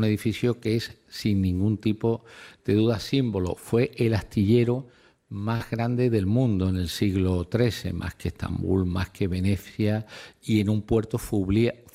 edificio que es, sin ningún tipo de duda, símbolo. Fue el astillero más grande del mundo en el siglo XIII, más que Estambul, más que Venecia, y en un puerto